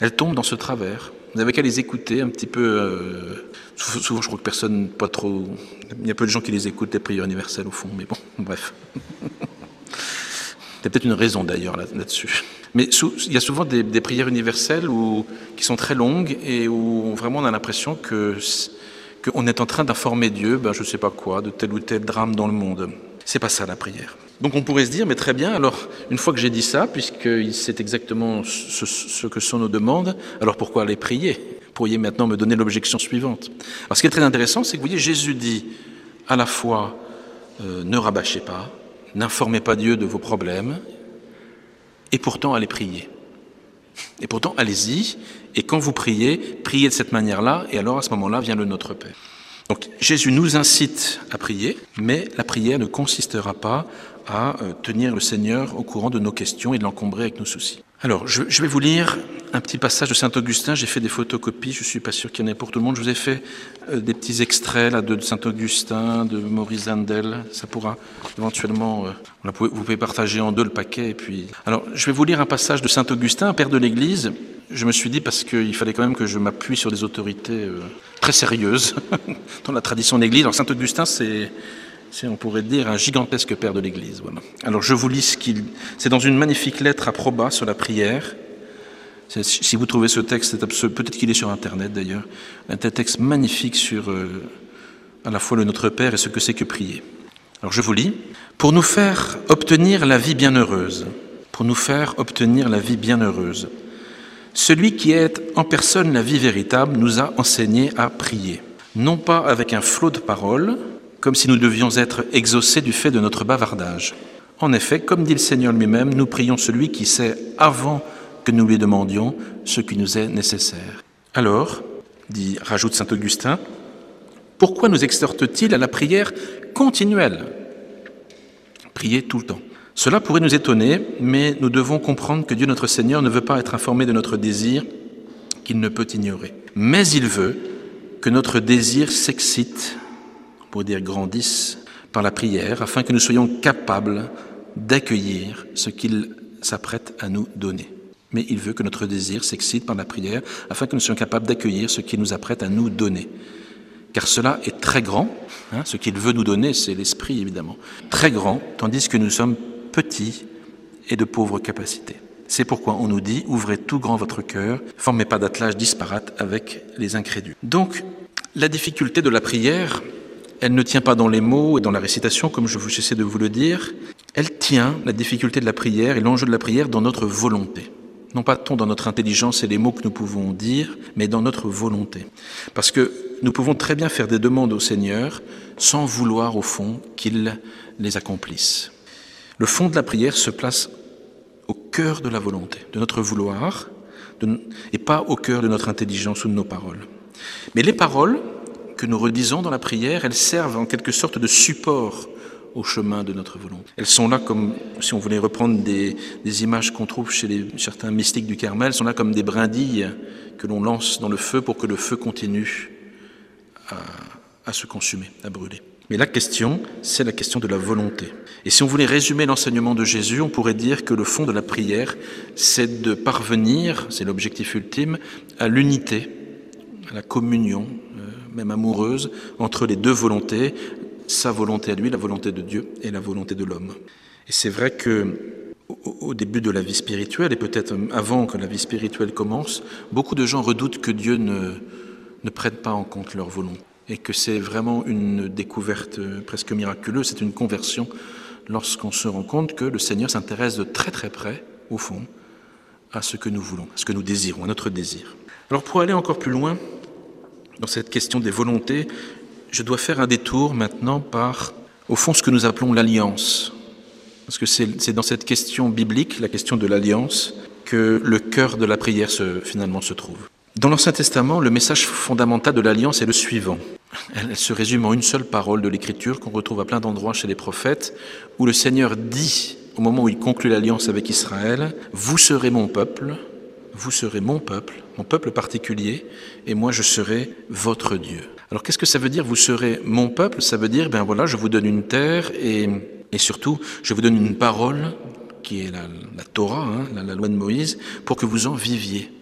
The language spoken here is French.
elles tombent dans ce travers. Vous n'avez qu'à les écouter un petit peu. Souvent, je crois que personne, pas trop. Il y a peu de gens qui les écoutent, les prières universelles au fond, mais bon, bref. Il y a peut-être une raison d'ailleurs là-dessus. Mais il y a souvent des prières universelles qui sont très longues et où vraiment on a l'impression qu'on est en train d'informer Dieu, je ne sais pas quoi, de tel ou tel drame dans le monde. C'est pas ça la prière. Donc on pourrait se dire, mais très bien, alors une fois que j'ai dit ça, puisque c'est exactement ce que sont nos demandes, alors pourquoi aller prier ? Vous pourriez maintenant me donner l'objection suivante. Alors ce qui est très intéressant, c'est que vous voyez, Jésus dit à la fois, ne rabâchez pas, n'informez pas Dieu de vos problèmes, et pourtant allez prier. Et pourtant allez-y, et quand vous priez, priez de cette manière-là, et alors à ce moment-là vient le Notre Père. Donc Jésus nous incite à prier, mais la prière ne consistera pas à tenir le Seigneur au courant de nos questions et de l'encombrer avec nos soucis. Alors, je vais vous lire un petit passage de Saint-Augustin. J'ai fait des photocopies, je ne suis pas sûr qu'il y en ait pour tout le monde. Je vous ai fait des petits extraits là, de Saint-Augustin, de Maurice Zandel. Ça pourra éventuellement... vous pouvez partager en deux le paquet. Et puis... Alors, je vais vous lire un passage de Saint-Augustin, un père de l'Église. Je me suis dit, parce qu'il fallait quand même que je m'appuie sur des autorités très sérieuses dans la tradition de l'Église. Alors, Saint-Augustin, c'est, on pourrait dire, un gigantesque père de l'Église. Voilà. Alors, je vous lis c'est dans une magnifique lettre à Proba sur la prière. Si vous trouvez ce texte, peut-être qu'il est sur Internet d'ailleurs, un texte magnifique sur à la fois le Notre Père et ce que c'est que prier. Alors, je vous lis. Pour nous faire obtenir la vie bienheureuse, celui qui est en personne la vie véritable nous a enseigné à prier, non pas avec un flot de paroles, comme si nous devions être exaucés du fait de notre bavardage. En effet, comme dit le Seigneur lui-même, nous prions celui qui sait avant que nous lui demandions ce qui nous est nécessaire. Alors, rajoute saint Augustin, pourquoi nous exhorte-t-il à la prière continuelle ? Prier tout le temps. Cela pourrait nous étonner, mais nous devons comprendre que Dieu notre Seigneur ne veut pas être informé de notre désir qu'il ne peut ignorer. Mais il veut que notre désir s'excite, on pourrait dire grandisse, par la prière, afin que nous soyons capables d'accueillir ce qu'il s'apprête à nous donner. Mais il veut que notre désir s'excite par la prière, afin que nous soyons capables d'accueillir ce qu'il nous apprête à nous donner. Car cela est très grand, ce qu'il veut nous donner, c'est l'esprit évidemment, très grand, tandis que nous sommes petits et de pauvres capacités. C'est pourquoi on nous dit, ouvrez tout grand votre cœur, formez pas d'attelage disparate avec les incrédules. Donc, la difficulté de la prière, elle ne tient pas dans les mots et dans la récitation, comme j'essaie de vous le dire, elle tient, la difficulté de la prière et l'enjeu de la prière, dans notre volonté. Non pas tant dans notre intelligence et les mots que nous pouvons dire, mais dans notre volonté. Parce que nous pouvons très bien faire des demandes au Seigneur sans vouloir, au fond, qu'il les accomplisse. Le fond de la prière se place au cœur de la volonté, de notre vouloir, et pas au cœur de notre intelligence ou de nos paroles. Mais les paroles que nous redisons dans la prière, elles servent en quelque sorte de support au chemin de notre volonté. Elles sont là comme, si on voulait reprendre des images qu'on trouve chez certains mystiques du Carmel, elles sont là comme des brindilles que l'on lance dans le feu pour que le feu continue à se consumer, à brûler. Mais la question, c'est la question de la volonté. Et si on voulait résumer l'enseignement de Jésus, on pourrait dire que le fond de la prière, c'est de parvenir, c'est l'objectif ultime, à l'unité, à la communion, même amoureuse, entre les deux volontés, sa volonté à lui, la volonté de Dieu, et la volonté de l'homme. Et c'est vrai que au début de la vie spirituelle, et peut-être avant que la vie spirituelle commence, beaucoup de gens redoutent que Dieu ne prenne pas en compte leur volonté. Et que c'est vraiment une découverte presque miraculeuse, c'est une conversion lorsqu'on se rend compte que le Seigneur s'intéresse de très très près, au fond, à ce que nous voulons, à ce que nous désirons, à notre désir. Alors pour aller encore plus loin dans cette question des volontés, je dois faire un détour maintenant par, au fond, ce que nous appelons l'alliance. Parce que c'est dans cette question biblique, la question de l'alliance, que le cœur de la prière finalement se trouve. Dans l'Ancien Testament, le message fondamental de l'alliance est le suivant. Elle se résume en une seule parole de l'Écriture qu'on retrouve à plein d'endroits chez les prophètes, où le Seigneur dit, au moment où il conclut l'alliance avec Israël, « Vous serez mon peuple mon peuple particulier, et moi je serai votre Dieu. » Alors qu'est-ce que ça veut dire, vous serez mon peuple ? Ça veut dire, je vous donne une terre, et surtout, je vous donne une parole, qui est la Torah, la loi de Moïse, pour que vous en viviez.